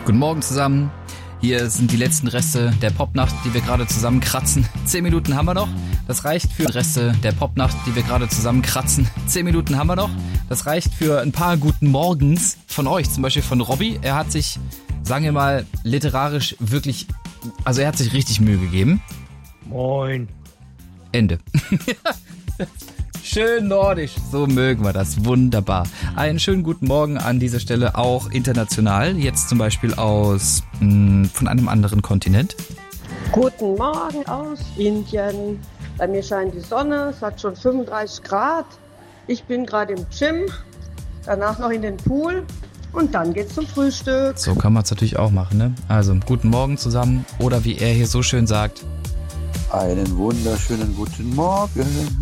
Guten Morgen zusammen. Hier sind die letzten Reste der Popnacht, die wir gerade zusammenkratzen. 10 Minuten haben wir noch. Das reicht für Reste der Popnacht, die wir gerade zusammenkratzen. 10 Minuten haben wir noch. Das reicht für ein paar guten Morgens von euch. Zum Beispiel von Robby. Er hat sich, sagen wir mal, literarisch wirklich, also er hat sich richtig Mühe gegeben. Moin. Ende. Schön nordisch, so mögen wir das, wunderbar. Einen schönen guten Morgen an dieser Stelle auch international, jetzt zum Beispiel aus von einem anderen Kontinent. Guten Morgen aus Indien. Bei mir scheint die Sonne, es hat schon 35 Grad. Ich bin gerade im Gym, danach noch in den Pool und dann geht's zum Frühstück. So kann man es natürlich auch machen, ne? Also guten Morgen zusammen oder wie er hier so schön sagt. Einen wunderschönen guten Morgen.